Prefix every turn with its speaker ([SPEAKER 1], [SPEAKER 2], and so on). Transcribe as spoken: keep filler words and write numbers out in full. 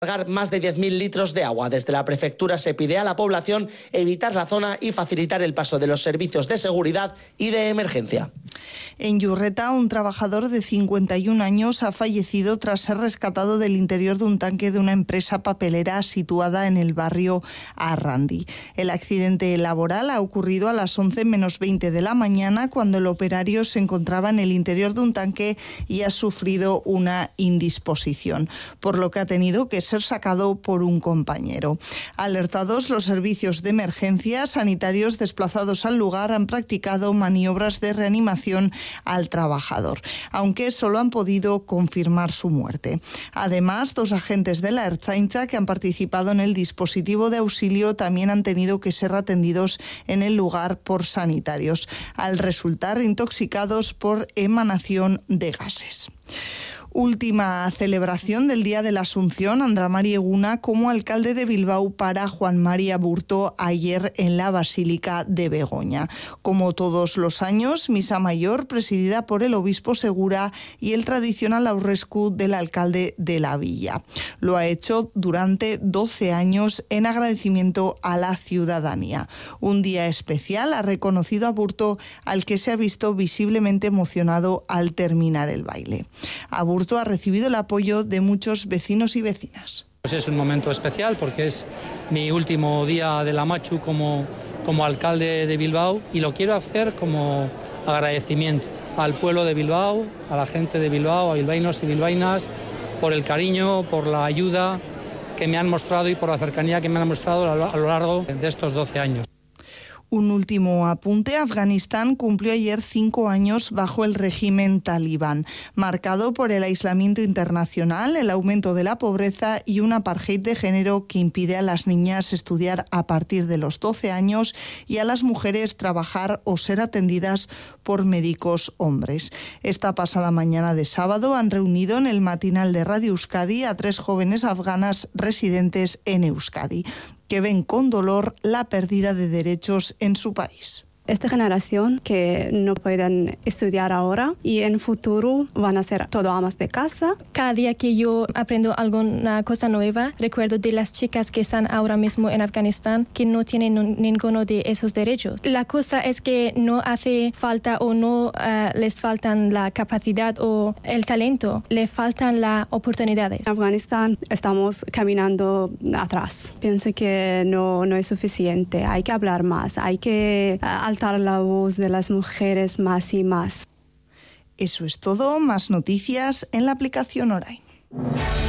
[SPEAKER 1] Cargar más de diez mil litros de agua. Desde la prefectura se pide a la población evitar la zona y facilitar el paso de los servicios de seguridad y de emergencia.
[SPEAKER 2] En Yurreta, un trabajador de cincuenta y un años ha fallecido tras ser rescatado del interior de un tanque de una empresa papelera situada en el barrio Arrandi. El accidente laboral ha ocurrido a las once menos veinte de la mañana, cuando el operario se encontraba en el interior de un tanque y ha sufrido una indisposición, por lo que ha tenido que ser sacado por un compañero. Alertados, los servicios de emergencia, sanitarios desplazados al lugar han practicado maniobras de reanimación al trabajador, aunque solo han podido confirmar su muerte. Además, dos agentes de la Ertzaintza que han participado en el dispositivo de auxilio también han tenido que ser atendidos en el lugar por sanitarios, al resultar intoxicados por emanación de gases. Última celebración del Día de la Asunción, Andra Mari Eguna como alcalde de Bilbao para Juan Mari Aburto ayer en la Basílica de Begoña. Como todos los años, misa mayor presidida por el obispo Segura y el tradicional aurrescu del alcalde de la villa. Lo ha hecho durante doce años en agradecimiento a la ciudadanía. Un día especial, ha reconocido Aburto, al que se ha visto visiblemente emocionado al terminar el baile. Aburto ha recibido el apoyo de muchos vecinos y vecinas.
[SPEAKER 3] Pues es un momento especial porque es mi último día de la Machu como, como alcalde de Bilbao, y lo quiero hacer como agradecimiento al pueblo de Bilbao, a la gente de Bilbao, a bilbaínos y bilbaínas, por el cariño, por la ayuda que me han mostrado y por la cercanía que me han mostrado a lo largo de estos doce años.
[SPEAKER 2] Un último apunte. Afganistán cumplió ayer cinco años bajo el régimen talibán, marcado por el aislamiento internacional, el aumento de la pobreza y un apartheid de género que impide a las niñas estudiar a partir de los doce años y a las mujeres trabajar o ser atendidas por médicos hombres. Esta pasada mañana de sábado han reunido en el matinal de Radio Euskadi a tres jóvenes afganas residentes en Euskadi, que ven con dolor la pérdida de derechos en su país.
[SPEAKER 4] Esta generación que no pueden estudiar ahora y en futuro van a ser todo amas de casa.
[SPEAKER 5] Cada día que yo aprendo alguna cosa nueva, recuerdo de las chicas que están ahora mismo en Afganistán que no tienen ninguno de esos derechos. La cosa es que no hace falta o no uh, les faltan la capacidad o el talento, le faltan las oportunidades.
[SPEAKER 4] En Afganistán estamos caminando atrás. Pienso que no, no es suficiente, hay que hablar más, hay que uh, alzar la voz de las mujeres más y más.
[SPEAKER 2] Eso es todo. Más noticias en la aplicación Orain.